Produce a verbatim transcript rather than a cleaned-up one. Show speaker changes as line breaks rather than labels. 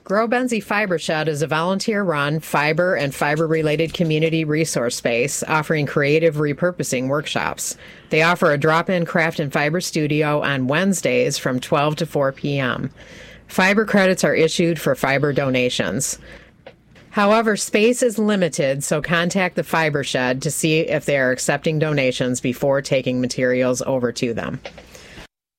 Grow Benzie Fiber Shed is a volunteer-run fiber and fiber-related community resource space offering creative repurposing workshops. They offer a drop-in craft and fiber studio on Wednesdays from twelve to four p.m. Fiber credits are issued for fiber donations. However, space is limited, so contact the Fiber Shed to see if they are accepting donations before taking materials over to them.